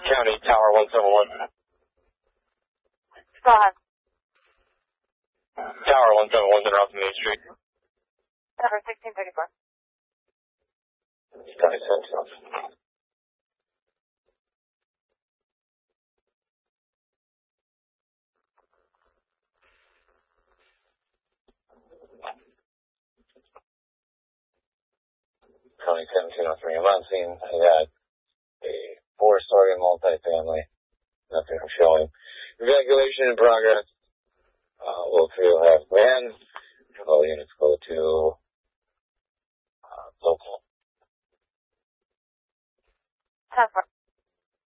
County Tower 171. Go ahead. Tower 171 off Main Street. Number 1634. County 7. County 1703. I'm on scene. I got a 4-story multifamily. Nothing I'm showing. Evacuation in progress. Low 3 will have ran. All units go to local. 10-4.